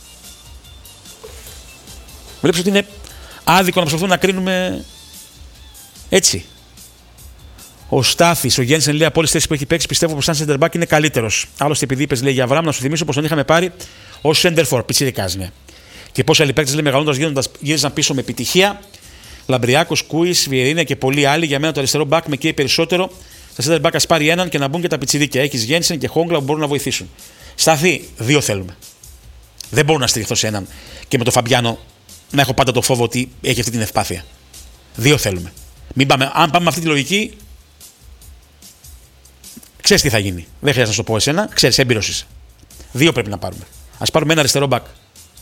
Βλέπεις ότι είναι άδικο να προσπαθούμε να κρίνουμε έτσι. Ο Στάθης, ο Γένσεν λέει από όλες τις θέσεις που έχει παίξει πιστεύω πως σαν center back είναι καλύτερος. Άλλωστε επειδή είπες λέει για Αβραάμ, να σου θυμίσω πως τον είχαμε πάρει ως center for, πιτσιρικάς, ναι. Και πόσοι άλλοι παίκτες λέει μεγαλώντας γύρισαν πίσω με επιτυχία. Λαμπριάκος, Κούις, Βιερίνια και πολλοί άλλοι. Για μένα το αριστερό back με καίει περισσότερο. Στα center back ας πάρει έναν και να μπουν και τα πιτσιρίκια. Έχεις Γένσεν και Χόγκλα που μπορούν να βοηθήσουν. Στάθη, δύο θέλουμε. Δεν μπορώ να στηριχθώ σε έναν και με τον Φαμπιάνο να έχω πάντα το φόβο ότι έχει αυτή την ευπάθεια. Δύο θέλουμε. Μην πάμε, αν πάμε με αυτή τη λογική, ξέρεις τι θα γίνει. Δεν χρειάζεται να σου το πω εσένα, ξέρεις, έμπειρος είσαι. Δύο πρέπει να πάρουμε. Ας πάρουμε ένα αριστερό μπακ.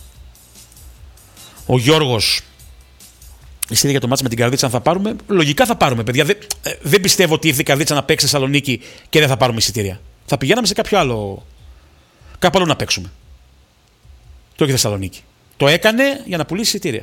Ο Γιώργος, εισιτήρια για το μάτς με την Καρδίτσα, αν θα πάρουμε, λογικά θα πάρουμε, παιδιά. Δεν, δεν πιστεύω ότι ήρθε η Καρδίτσα να παίξει Θεσσαλονίκη και δεν θα πάρουμε εισιτήρια. Θα πηγαίναμε σε κάποιο άλλο. Κάπου άλλο να παίξουμε. Και όχι Θεσσαλονίκη. Το έκανε για να πουλήσει εισιτήρια.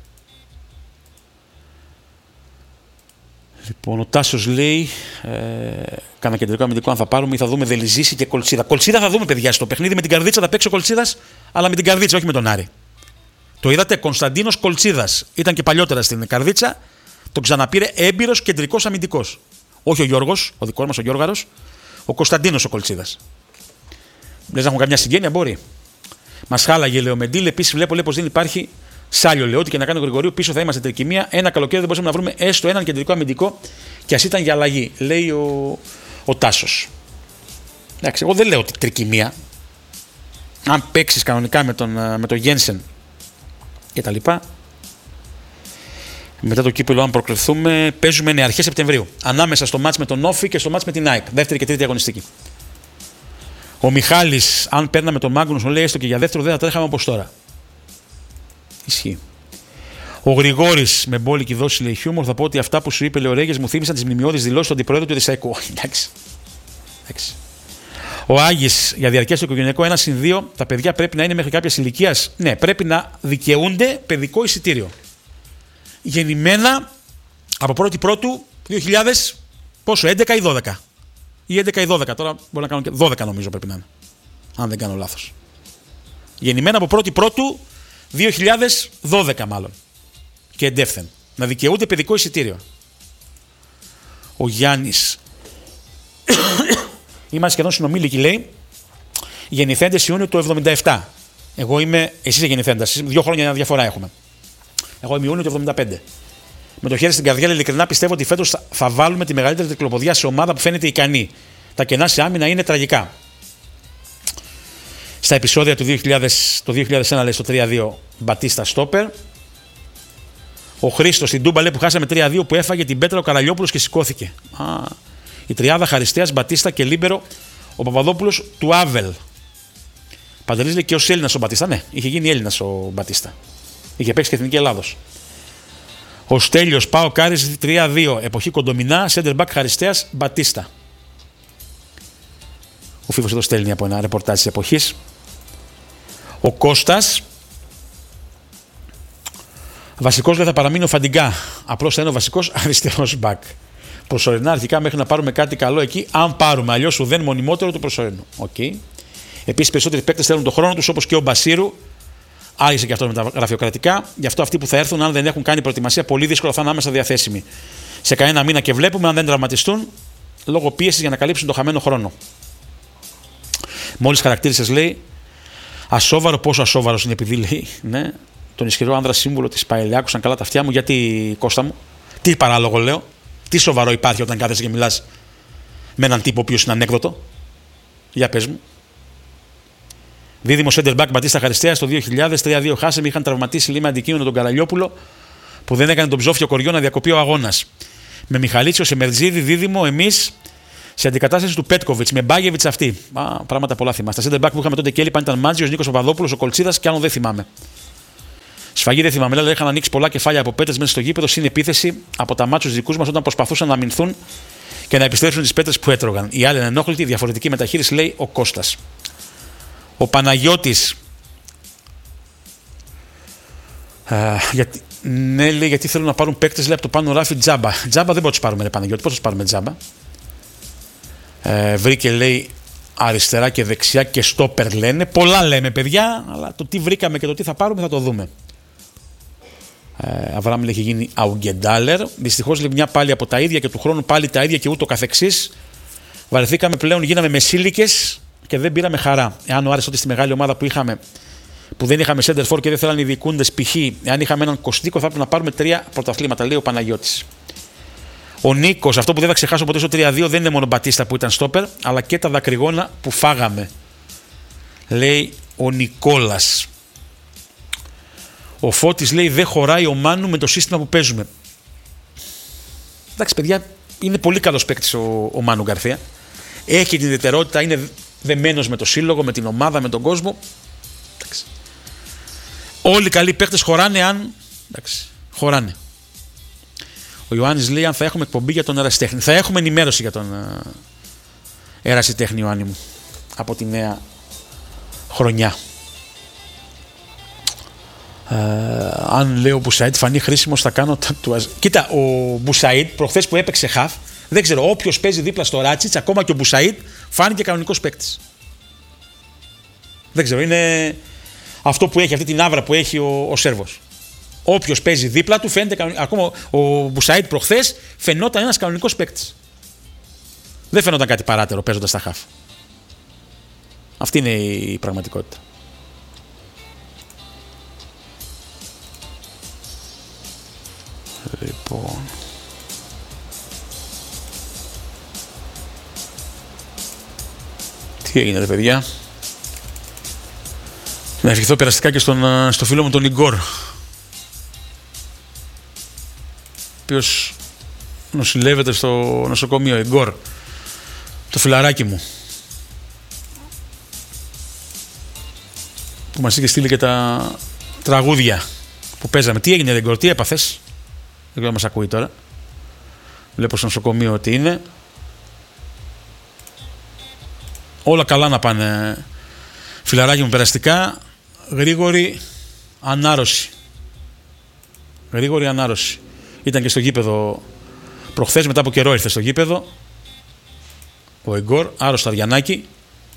Λοιπόν, ο Τάσος λέει, ε, κάνα κεντρικό αμυντικό αν θα πάρουμε ή θα δούμε Δελιζήση και Κολτσίδα. Κολτσίδα θα δούμε, παιδιά, στο παιχνίδι με την Καρδίτσα θα παίξει ο Κολτσίδας, αλλά με την Καρδίτσα, όχι με τον Άρη. Το είδατε, Κωνσταντίνος Κολτσίδας. Ήταν και παλιότερα στην Καρδίτσα, τον ξαναπήρε έμπειρος κεντρικός αμυντικός. Όχι ο Γιώργος, ο δικός μας ο Γιώργαρος, ο Κωνσταντίνος ο Κολτσίδας. Λες να έχουμε καμιά συγγένεια, μπορεί. Μας χάλαγε, λέει ο Μεντήλ. Επίσης, βλέπω λέει, πως δεν υπάρχει σάλιο. Λέω ότι και να κάνει ο Γρηγορίου πίσω θα είμαστε τρικυμία. Ένα καλοκαίρι δεν μπορούσαμε να βρούμε έστω έναν κεντρικό αμυντικό και ας ήταν για αλλαγή, λέει ο, ο Τάσος. Εντάξει, εγώ δεν λέω ότι τρικυμία. Αν παίξεις κανονικά με τον, με τον Γένσεν και τα λοιπά, μετά το κύπελλο, αν προκριθούμε, παίζουμε ναι, αρχές Σεπτεμβρίου. Ανάμεσα στο μάτς με τον Όφη και στο μάτς με την ΑΕΚ. Δεύτερη και τρίτη αγωνιστική. Ο Μιχάλης, αν παίρναμε τον Μάγνους, λέει έστω και για δεύτερο, δεν θα τρέχαμε όπως τώρα. Ισχύει. Ο Γρηγόρης, με μπόλικη δόση λέει χιούμορ, θα πω ότι αυτά που σου είπε λέει ο Ρέγες μου θύμισαν τις μνημειώδεις δηλώσεις του αντιπρόεδρου του Ρισαϊκού. Εντάξει. Εντάξει. Ο Άγης, για διαρκές στο οικογενειακό ένα συν δύο, τα παιδιά πρέπει να είναι μέχρι κάποια ηλικία. Ναι, πρέπει να δικαιούνται παιδικό εισιτήριο. Γεννημένα από πρώτη Πρώτου δύο χιλιάδες, πόσο, έντεκα ή δώδεκα. Ή έντεκα ή δώδεκα, τώρα μπορεί να κάνω και δώδεκα νομίζω πρέπει να είναι. Αν δεν κάνω λάθος. Γεννημένα από πρώτη Πρώτου δύο χιλιάδες δώδεκα μάλλον. Και εντεύθεν. Να δικαιούνται παιδικό εισιτήριο. Ο Γιάννης. Είμαστε σχεδόν συνομήλικοι, λέει. Γεννηθέντες Ιούνιο του εβδομήντα επτά. Εγώ είμαι. Εσύ είσαι γεννηθέντας. Δύο χρόνια διαφορά έχουμε. Εγώ είμαι Ιούνιο του εβδομήντα πέντε. Με το χέρι στην καρδιά, ειλικρινά πιστεύω ότι φέτος θα, θα βάλουμε τη μεγαλύτερη τρικλοποδιά σε ομάδα που φαίνεται ικανή. Τα κενά σε άμυνα είναι τραγικά. Στα επεισόδια του δύο χιλιάδες, το δύο χιλιάδες ένα λέει στο τρία δύο Μπατίστα Στόπερ. Ο Χρήστος στην Τούμπα λέει που χάσαμε τρία δύο που έφαγε την πέτρα ο Καραλιόπουλος και σηκώθηκε. Α, η τριάδα Χαριστέας, Μπατίστα και Λίμπερο ο Παπαδόπουλος του Άβελ. Παντελής λέει και ως Έλληνας ο Μπατίστα. Ναι, είχε γίνει Έλληνας ο Μπατίστα. Είχε παίξει και Εθνική Ελλάδος. Ο Στέλιος Πάο Κάρις τρία δύο. Εποχή Κοντομινά, center back Χαριστέας, Μπατίστα. Ο Φίβος εδώ στέλνει από ένα ρεπορτάζ της εποχής. Ο Κώστας. Βασικός λέει θα παραμείνει ο Φαντιγκά. Απλώς θα είναι ο βασικός αριστερός back. Προσωρινά αρχικά μέχρι να πάρουμε κάτι καλό εκεί. Αν πάρουμε, αλλιώς ουδέν μονιμότερο του προσωρινού. Okay. Επίσης περισσότεροι παίκτες θέλουν τον χρόνο τους όπως και ο Μπασίρου. Άργησε και αυτό με τα γραφειοκρατικά. Γι' αυτό αυτοί που θα έρθουν, αν δεν έχουν κάνει προετοιμασία, πολύ δύσκολα θα είναι άμεσα διαθέσιμοι. Σε κανένα μήνα και βλέπουμε, αν δεν τραυματιστούν, λόγω πίεσης για να καλύψουν το χαμένο χρόνο. Μόλις χαρακτήρισες, λέει, ασόβαρο, πόσο ασόβαρος είναι, επειδή λέει, ναι, τον ισχυρό άνδρα σύμβουλο της Παελιά, άκουσαν καλά τα αυτιά μου, γιατί Κώστα μου, τι παράλογο λέω, τι σοβαρό υπάρχει όταν κάθεσαι και μιλάς με έναν τύπο ο οποίος είναι ανέκδοτο. Για πες μου. Δίδυμο center back Μπατίστα Χαριστέας το δύο χιλιάδες τρία δύο χάσαμε, είχαν τραυματίσει λίγο με αντικείμενο τον Καραλιόπουλο που δεν έκανε τον ψόφιο κοριό να διακοπεί ο αγώνας. Με Μιχαλίτσιο, σε Μερτζίδη, δίδυμο, εμείς σε αντικατάσταση του Πέτκοβιτς, με Μπάγεβιτς αυτή. Α, πράγματα πολλά θυμάστε. Στα center back που είχαμε τότε και έλειπαν ήταν Μάτζιος, Νίκος Παπαδόπουλος, ο Κολτσίδας και άλλο δεν θυμάμαι. Σφαγή δεν θυμάμαι, αλλά είχαν ανοίξει πολλά κεφάλια από πέτρες μέσα στο γήπεδο. Συν επίθεση από τα μάτσους δικούς μας όταν προσπαθούσαν να αμυνθούν και να επιστρέψουν τις πέτρες που έτρωγαν. Οι άλλοι ενόχλητοι, διαφορετική μεταχείριση, λέει ο Κώστας. Ο Παναγιώτης. Uh, γιατί, ναι, λέει, γιατί θέλουν να πάρουν παίκτες, λέει, από το πάνω ράφι τζάμπα. Τζάμπα δεν μπορούμε να τους πάρουμε, ρε Παναγιώτη. Πώς θα τους πάρουμε τζάμπα. Uh, βρήκε, λέει, αριστερά και δεξιά και στόπερ, λένε. Πολλά λέμε, παιδιά, αλλά το τι βρήκαμε και το τι θα πάρουμε θα το δούμε. Uh, Αβραάμ, λέει, έχει γίνει Αουγκεντάλερ. Δυστυχώς, λέει, μια πάλι από τα ίδια και του χρόνου πάλι τα ίδια και ούτω καθεξής. Βαρεθήκαμε πλέον, γίναμε μεσήλικες και δεν πήραμε χαρά. Εάν ο Άρης τότε στη μεγάλη ομάδα που είχαμε, που δεν είχαμε center for και δεν θέλανε οι διοικούντες, π.χ. εάν είχαμε έναν Κωστίκο, θα έπρεπε να πάρουμε τρία πρωταθλήματα, λέει ο Παναγιώτης. Ο Νίκος, αυτό που δεν θα ξεχάσω ποτέ στο τρία δύο δεν είναι μόνο Μπατίστα που ήταν στόπερ, αλλά και τα δακρυγόνα που φάγαμε, λέει ο Νικόλας. Ο Φώτης, λέει, δεν χωράει ο Μάνου με το σύστημα που παίζουμε. Εντάξει, παιδιά, είναι πολύ καλός παίκτης ο, ο Μάνου Γκαρθία. Έχει την ιδιαιτερότητα, είναι δεμένος με το σύλλογο, με την ομάδα, με τον κόσμο. Εντάξει. Όλοι οι καλοί παίκτες χωράνε αν. Εντάξει, χωράνε. Ο Ιωάννης λέει αν θα έχουμε εκπομπή για τον ερασιτέχνη. Θα έχουμε ενημέρωση για τον uh, ερασιτέχνη, Ιωάννη μου, από τη νέα χρονιά. Uh, αν λέει ο Μπουσαΐτ φανεί χρήσιμος θα κάνω το... Κοίτα, ο Μπουσαΐτ προχθές που έπαιξε χαφ, δεν ξέρω, όποιος παίζει δίπλα στο Ράτσιτς, ακόμα και ο Μπουσαΐτ φάνηκε κανονικός παίκτης. Δεν ξέρω, είναι αυτό που έχει, αυτή την άβρα που έχει ο, ο Σέρβος. Όποιος παίζει δίπλα του φαίνεται κανονικός. Ακόμα ο Μπουσαΐτ προχθές φαινόταν ένας κανονικός παίκτης. Δεν φαινόταν κάτι παράτερο παίζοντας τα χαφ. Αυτή είναι η πραγματικότητα. Λοιπόν... Τι έγινε, ρε παιδιά. Να ευχηθώ περαστικά και στον, στο φίλο μου τον Ιγκόρ, ο οποίος νοσηλεύεται στο νοσοκομείο. Ιγκόρ, το φιλαράκι μου, που μας είχε στείλει και τα τραγούδια που παίζαμε. Τι έγινε, Ιγκόρ, τι έπαθες? Δεν ξέρω αν μας ακούει τώρα. Βλέπω στο νοσοκομείο ότι είναι. Όλα καλά να πάνε, φιλαράκι μου, περαστικά. Γρήγορη ανάρρωση. Γρήγορη ανάρρωση. Ήταν και στο γήπεδο προχθές, μετά από καιρό ήρθε στο γήπεδο ο Εγκόρ, άρρωστο Αριανάκη.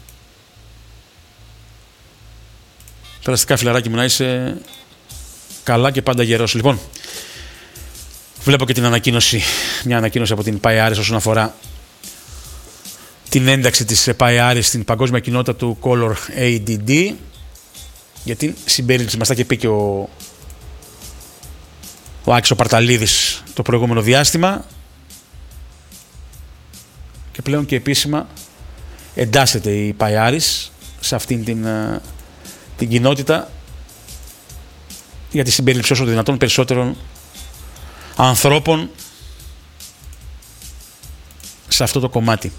Περαστικά, φιλαράκι μου, να είσαι καλά και πάντα γερός. Λοιπόν, βλέπω και την ανακοίνωση, μια ανακοίνωση από την ΠΑΕ Άρης όσον αφορά την ένταξη της ΠΑΕ Άρης στην παγκόσμια κοινότητα του Color έι ντι ντι, για την συμπερίληψη. Μας τα είχε πει και ο, ο Άκης ο Παρταλίδης το προηγούμενο διάστημα και πλέον και επίσημα εντάσσεται η ΠΑΕ Άρης σε αυτήν την, την κοινότητα για τη συμπερίληψη όσο δυνατόν περισσότερων ανθρώπων σε αυτό το κομμάτι.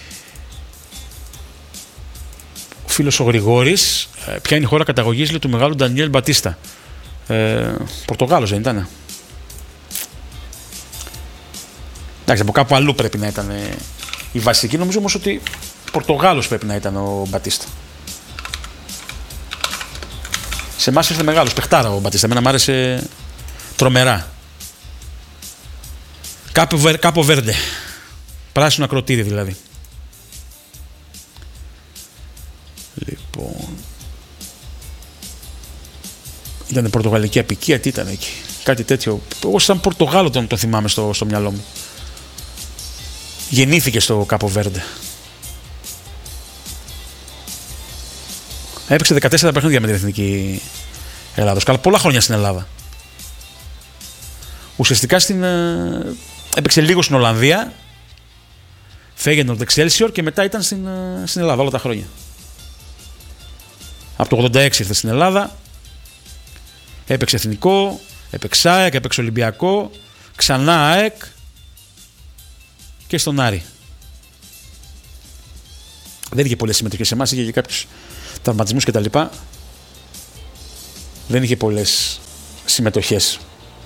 Ο φίλος ο Γρηγόρης, ποια είναι η χώρα καταγωγής, λέει, του μεγάλου Ντανιέλ Μπατίστα? Ε, Πορτογάλος δεν ήταν? Εντάξει, από κάπου αλλού πρέπει να ήταν η βασική. Νομίζω όμως ότι Πορτογάλος πρέπει να ήταν ο Μπατίστα. Σε εμάς ήρθε μεγάλος, παιχτάρα ο Μπατίστα. Εμένα μ' άρεσε τρομερά. Κάπου, κάπου Βέρντε. Πράσινο ακροτήρι δηλαδή. Λοιπόν... Ήταν πορτογαλική απικία, τι ήταν εκεί? Κάτι τέτοιο. Εγώ σαν Πορτογάλο τον, τον θυμάμαι στο, στο μυαλό μου. Γεννήθηκε στο Κάπο Βέρντε. Έπαιξε δεκατέσσερα παιχνίδια με την Εθνική Ελλάδος. Καλά, πολλά χρόνια στην Ελλάδα. Ουσιαστικά στην, ε, έπαιξε λίγο στην Ολλανδία, φέγαινε το Excelsior και μετά ήταν στην, ε, στην Ελλάδα όλα τα χρόνια. Από το ογδόντα έξι ήρθε στην Ελλάδα, έπαιξε εθνικό, έπαιξε ΑΕΚ, έπαιξε Ολυμπιακό, ξανά ΑΕΚ και στον Άρη. Δεν είχε πολλές συμμετοχές σε εμάς, είχε και κάποιους τραυματισμούς κτλ. Δεν είχε πολλές συμμετοχές.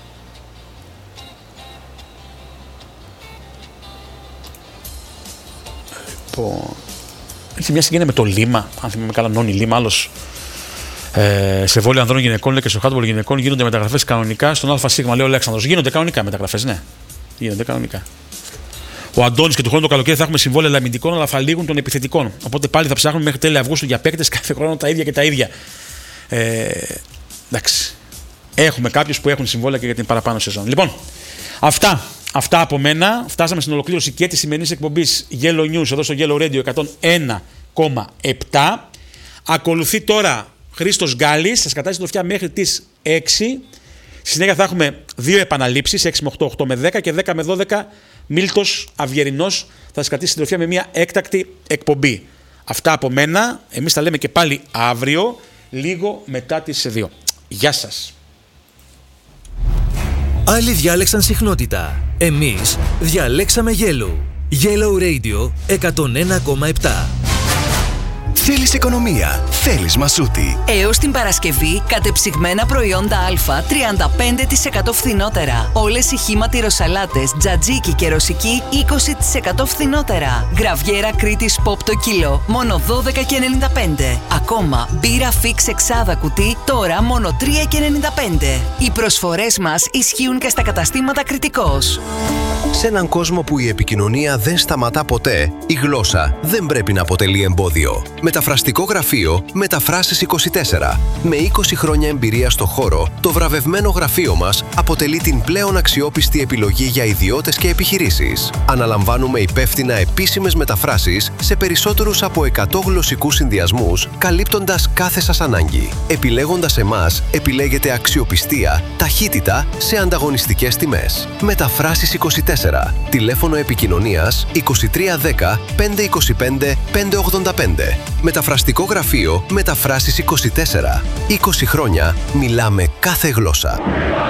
Λοιπόν, έχει μια συγγένεια με το Λίμα, αν θυμάμαι καλά, Νόνι Λίμα, άλλος. Ε, σε βόλιο ανδρών γυναικών λέει, και στο χάντμπολ γυναικών γίνονται μεταγραφές κανονικά στον ΑΣ, λέει ο Αλέξανδρος. Γίνονται κανονικά μεταγραφές, ναι. Γίνονται κανονικά. Ο Αντώνης και του χρόνου το καλοκαίρι θα έχουμε συμβόλαια αμυντικών, αλλά θα λήγουν των επιθετικών. Οπότε πάλι θα ψάχνουμε μέχρι τέλη Αυγούστου για παίκτες κάθε χρόνο τα ίδια και τα ίδια. Ε, εντάξει. Έχουμε κάποιους που έχουν συμβόλαια και για την παραπάνω σεζόν. Λοιπόν, αυτά. Αυτά από μένα. Φτάσαμε στην ολοκλήρωση και της σημερινής εκπομπής Yellow News εδώ στο Yellow Radio εκατόν ένα κόμμα επτά. Ακολουθεί τώρα Χρήστος Γκάλης, θα σκατάσει το αυτιά μέχρι τις έξι. Στη συνέχεια θα έχουμε δύο επαναλήψεις, έξι με οκτώ, οκτώ με δέκα και δέκα με δώδεκα. Μίλτος Αυγερινός θα σκατήσει την τροφιά με μια έκτακτη εκπομπή. Αυτά από μένα. Εμείς τα λέμε και πάλι αύριο, λίγο μετά τις δύο. Γεια σας. Άλλοι διάλεξαν συχνότητα. Εμείς διαλέξαμε Yellow. Yellow Radio εκατόν ένα κόμμα επτά. Θέλεις οικονομία, θέλεις Μασούτη. Έως την Παρασκευή, κατεψυγμένα προϊόντα Α τριάντα πέντε τοις εκατό φθηνότερα. Όλες οι χύμα τυροσαλάτες, τζατζίκι και ρωσική είκοσι τοις εκατό φθηνότερα. Γραβιέρα Κρήτης Pop το κιλό, μόνο δώδεκα και ενενήντα πέντε. Ακόμα, μπύρα Fix εξάδα κουτί, τώρα μόνο τρία και ενενήντα πέντε. Οι προσφορές μας ισχύουν και στα καταστήματα Κρητικός. Σε έναν κόσμο που η επικοινωνία δεν σταματά ποτέ, η γλώσσα δεν πρέπει να αποτελεί εμπόδιο. Μεταφραστικό γραφείο Μεταφράσεις είκοσι τέσσερα. Με είκοσι χρόνια εμπειρία στο χώρο, το βραβευμένο γραφείο μας αποτελεί την πλέον αξιόπιστη επιλογή για ιδιώτες και επιχειρήσεις. Αναλαμβάνουμε υπεύθυνα επίσημες μεταφράσεις σε περισσότερους από εκατό γλωσσικούς συνδυασμούς, καλύπτοντας κάθε σας ανάγκη. Επιλέγοντας εμάς, επιλέγετε αξιοπιστία, ταχύτητα σε ανταγωνιστικές τιμές. Μεταφράσεις είκοσι τέσσερα. Τηλέφωνο επικοινωνίας είκοσι τρία δέκα πεντακόσια είκοσι πέντε πεντακόσια ογδόντα πέντε. Μεταφραστικό γραφείο Μεταφράσεις είκοσι τέσσερα. είκοσι χρόνια μιλάμε κάθε γλώσσα.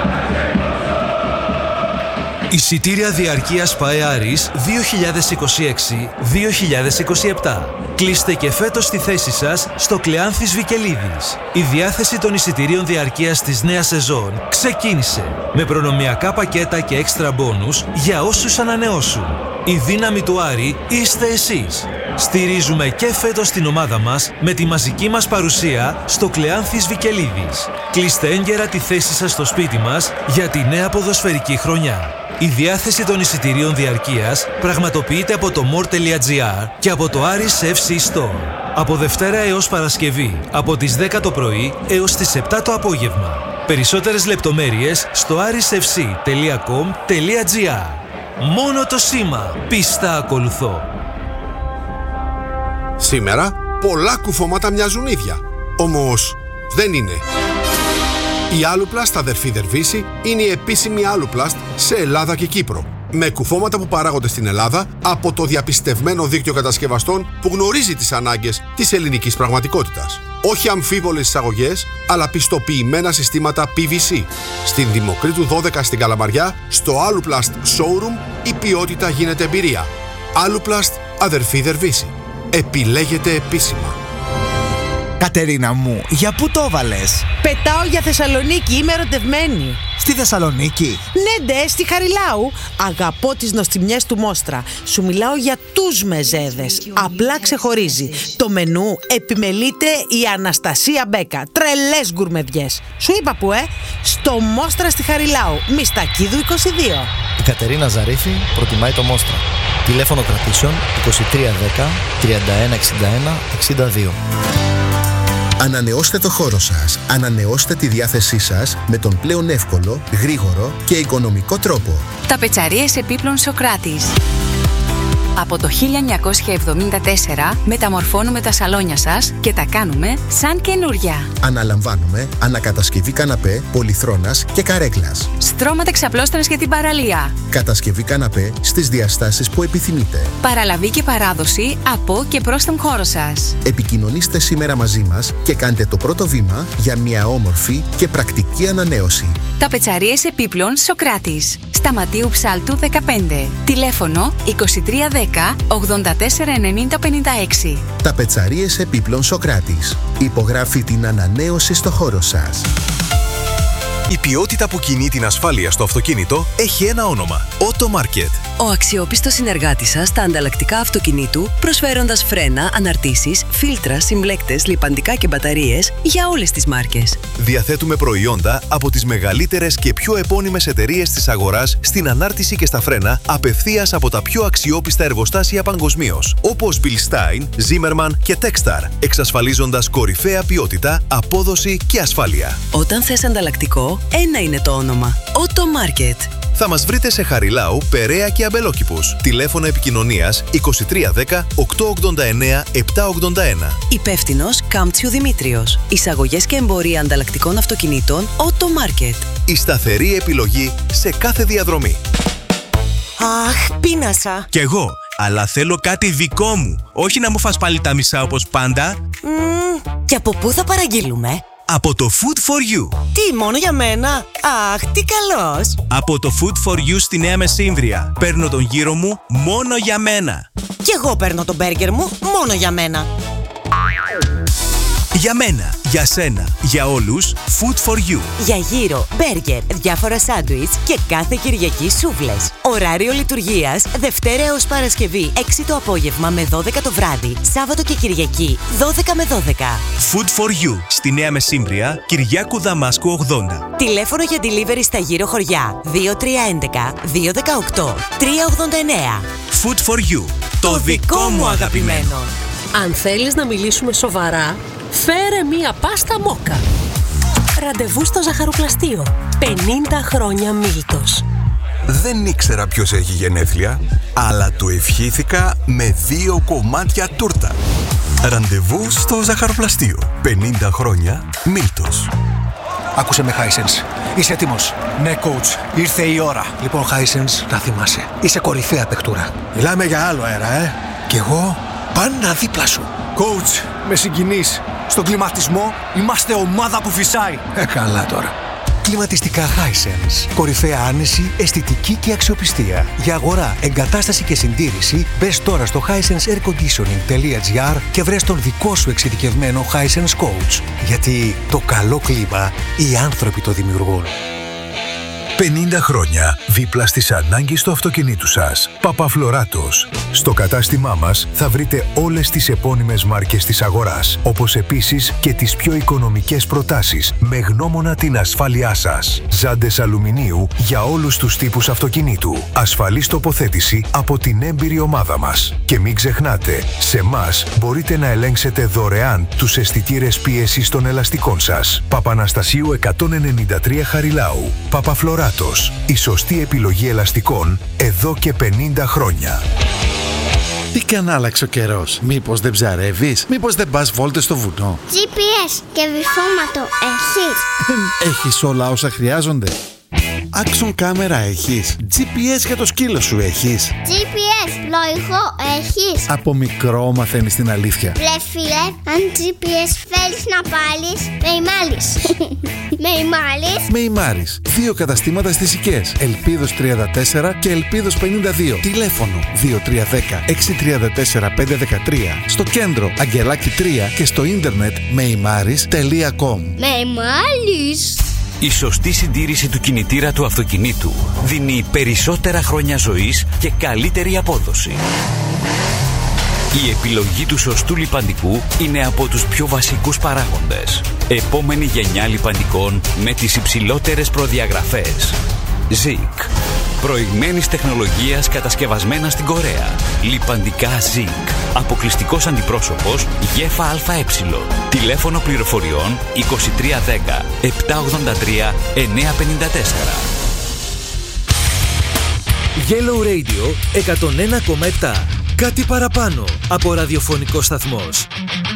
Εισιτήρια διαρκείας ΠΑΕ Άρης δύο χιλιάδες είκοσι έξι δύο χιλιάδες είκοσι επτά. Κλείστε και φέτος τη θέση σας στο Κλεάνθης Βικελίδης. Η διάθεση των εισιτηρίων διαρκείας της νέας σεζόν ξεκίνησε με προνομιακά πακέτα και έξτρα μπόνους για όσους ανανεώσουν. Η δύναμη του Άρη είστε εσείς. Στηρίζουμε και φέτος την ομάδα μας με τη μαζική μας παρουσία στο Κλεάνθης Βικελίδης. Κλείστε έγκαιρα τη θέση σας στο σπίτι μας για τη νέα ποδοσφαιρική χρονιά. Η διάθεση των εισιτηρίων διαρκείας πραγματοποιείται από το more τελεία gr και από το Άρης εφ σι Store. Από Δευτέρα έως Παρασκευή, από τις δέκα το πρωί έως τις επτά το απόγευμα. Περισσότερες λεπτομέρειες στο άρης εφ σι τελεία κομ τελεία gr. Μόνο το σήμα πίστα ακολουθώ. Σήμερα πολλά κουφώματα μοιάζουν ίδια. Όμως δεν είναι. Η Aluplast αδερφή Δερβίση είναι η επίσημη Aluplast σε Ελλάδα και Κύπρο. Με κουφώματα που παράγονται στην Ελλάδα από το διαπιστευμένο δίκτυο κατασκευαστών που γνωρίζει τις ανάγκες της ελληνικής πραγματικότητας. Όχι αμφίβολες εισαγωγές, αλλά πιστοποιημένα συστήματα πι βι σι. Στην Δημοκρίτου δώδεκα στην Καλαμαριά, στο Aluplast Showroom, η ποιότητα γίνεται εμπειρία. Aluplast αδερφή Δερβίση. Επιλέγετε επίσημα. Κατερίνα μου, για πού το έβαλες? Πετάω για Θεσσαλονίκη, είμαι ερωτευμένη. Στη Θεσσαλονίκη? Ναι, ντε, στη Χαριλάου. Αγαπώ τις νοστιμιές του Μόστρα. Σου μιλάω για τους μεζέδες. Απλά ξεχωρίζει. Το μενού επιμελείται η Αναστασία Μπέκα. Τρελές γκουρμεδιές. Σου είπα που, ε? Στο Μόστρα στη Χαριλάου. Μιστακίδου είκοσι δύο. Η Κατερίνα Ζαρίφη προτιμάει το Μόστρα. Τηλέφωνο κρατήσεων είκοσι τρία δέκα τριάντα ένα εξήντα ένα εξήντα δύο. Ανανεώστε το χώρο σας. Ανανεώστε τη διάθεσή σας με τον πλέον εύκολο, γρήγορο και οικονομικό τρόπο. Ταπετσαρίες επίπλων Σοκράτης. Από το χίλια εννιακόσια εβδομήντα τέσσερα μεταμορφώνουμε τα σαλόνια σας και τα κάνουμε σαν καινούρια. Αναλαμβάνουμε ανακατασκευή καναπέ, πολυθρόνας και καρέκλας. Στρώματα ξαπλώστρας για την παραλία. Κατασκευή καναπέ στις διαστάσεις που επιθυμείτε. Παραλαβή και παράδοση από και προς τον χώρο σας. Επικοινωνήστε σήμερα μαζί μας και κάντε το πρώτο βήμα για μια όμορφη και πρακτική ανανέωση. Ταπετσαρίες επίπλων Σοκράτης. Σταματίου Ψάλτου δεκαπέντε. Τηλέφωνο είκοσι τρία δέκα ογδόντα τέσσερα ενενήντα πενήντα έξι. Ταπετσαρίες επίπλων Σοκράτης. Υπογράφει την ανανέωση στο χώρο σας. Η ποιότητα που κινεί την ασφάλεια στο αυτοκίνητο έχει ένα όνομα. Auto Market. Ο αξιόπιστος συνεργάτης σας στα ανταλλακτικά αυτοκινήτου, προσφέροντας φρένα, αναρτήσεις, φίλτρα, συμπλέκτες, λιπαντικά και μπαταρίες για όλες τις μάρκες. Διαθέτουμε προϊόντα από τις μεγαλύτερες και πιο επώνυμες εταιρείες της αγοράς στην ανάρτηση και στα φρένα, απευθείας από τα πιο αξιόπιστα εργοστάσια παγκοσμίως, όπως Bill Stein, Zimmerman και Techstar, εξασφαλίζοντας κορυφαία ποιότητα, απόδοση και ασφάλεια. Όταν θες ανταλλακτικό, ένα είναι το όνομα. Auto Market. Θα μας βρείτε σε Χαριλάου, Περαία και Αμπελόκηπους. Τηλέφωνο επικοινωνίας είκοσι τρία δέκα οκτακόσια ογδόντα εννέα επτακόσια ογδόντα ένα. Υπεύθυνος Κάμπτσιου Δημήτριος. Εισαγωγές και εμπορία ανταλλακτικών αυτοκινήτων Auto Market. Η σταθερή επιλογή σε κάθε διαδρομή. Αχ, πείνασα. Κι εγώ, αλλά θέλω κάτι δικό μου. Όχι να μου φας πάλι τα μισά όπως πάντα. Mm, και από πού θα παραγγείλουμε? Από το Food for You. Τι, μόνο για μένα? Αχ, τι καλός. Από το Food for You στη Νέα Μεσύμβρια. Παίρνω τον γύρο μου μόνο για μένα. Κι εγώ παίρνω τον μπέργκερ μου μόνο για μένα. Για μένα, για σένα, για όλους, Food for You. Για γύρο, μπέργκερ, διάφορα σάντουιτς και κάθε Κυριακή σούβλες. Ωράριο λειτουργίας Δευτέρα έως Παρασκευή έξι το απόγευμα με δώδεκα το βράδυ. Σάββατο και Κυριακή δώδεκα με δώδεκα. Food for You στη Νέα Μεσύμβρια, Κυριάκου Δαμάσκου ογδόντα. Τηλέφωνο για delivery στα γύρω χωριά δύο τρία ένα ένα δύο ένα οκτώ τρία ογδόντα εννέα. Food for You. Το, το δικό μου αγαπημένο. Αν θέλεις να μιλήσουμε σοβαρά, φέρε μία πάστα μόκα. Ραντεβού στο ζαχαροπλαστείο. πενήντα χρόνια Μίλτος. Δεν ήξερα ποιος έχει γενέθλια, αλλά του ευχήθηκα με δύο κομμάτια τούρτα. Ραντεβού στο ζαχαροπλαστείο. πενήντα χρόνια Μίλτος. Άκουσε με, Hisense. Είσαι έτοιμος? Ναι, coach. Ήρθε η ώρα. Λοιπόν, Hisense, να θυμάσαι. Είσαι κορυφαία παιχτούρα. Μιλάμε για άλλο αέρα, ε. Κι εγώ πάντα δίπλα σου. Coach, με συγκινείς. Στον κλιματισμό είμαστε ομάδα που φυσάει. Ε, καλά τώρα. Κλιματιστικά Hisense. Κορυφαία άνεση, αισθητική και αξιοπιστία. Για αγορά, εγκατάσταση και συντήρηση, μπες τώρα στο hisense air conditioning τελεία gr και βρες τον δικό σου εξειδικευμένο Hisense Coach. Γιατί το καλό κλίμα, οι άνθρωποι το δημιουργούν. πενήντα χρόνια δίπλα στις ανάγκες του αυτοκινήτου σας. Παπαφλωράτος. Στο κατάστημά μας θα βρείτε όλες τις επώνυμες μάρκες της αγοράς, όπως επίσης και τις πιο οικονομικές προτάσεις με γνώμονα την ασφάλειά σας. Ζάντες αλουμινίου για όλους τους τύπους αυτοκινήτου. Ασφαλής τοποθέτηση από την έμπειρη ομάδα μας. Και μην ξεχνάτε, σε μας μπορείτε να ελέγξετε δωρεάν τους αισθητήρες πίεσης των ελαστικών σας. Παπαναστασίου εκατόν ενενήντα τρία Χαριλάου. Παπαφλωράτος. Η σωστή επιλογή ελαστικών εδώ και πενήντα χρόνια. Τι και αν άλλαξε ο καιρός? Μήπως δεν ψαρεύεις? Μήπως δεν πας βόλτες στο βουνό? τζι πι ες και βυθόματο έχεις? Έχεις όλα όσα χρειάζονται? Άξον κάμερα έχεις? τζι πι ες για το σκύλο σου έχεις? τζι πι ες πλοηγό έχεις? Από μικρό μαθαίνεις την αλήθεια. Βρε φίλε, αν τζι πι ες θέλεις να πάρεις, με ημάλεις. Με ημάλεις. Με ημάρεις. Δύο καταστήματα στις Οικές. Ελπίδος τριάντα τέσσερα και Ελπίδος πενήντα δύο. Τηλέφωνο δύο τρία ένα μηδέν έξι τρία τέσσερα πέντε ένα τρία. Στο κέντρο Αγγελάκι τρία και στο ίντερνετ με ημάρεις τελεία κομ. Με ημάλεις. Η σωστή συντήρηση του κινητήρα του αυτοκινήτου δίνει περισσότερα χρόνια ζωής και καλύτερη απόδοση. Η επιλογή του σωστού λιπαντικού είναι από τους πιο βασικούς παράγοντες. Επόμενη γενιά λιπαντικών με τις υψηλότερες προδιαγραφές. Zik. Προηγμένης τεχνολογίας κατασκευασμένα στην Κορέα. Λιπαντικά Zik. Αποκλειστικός αντιπρόσωπος ΓΕΦΑΑΕ. Τηλέφωνο πληροφοριών είκοσι τρία δέκα επτακόσια ογδόντα τρία εννιακόσια πενήντα τέσσερα. Yellow Radio εκατόν ένα κόμμα επτά. Κάτι παραπάνω από ραδιοφωνικό σταθμός.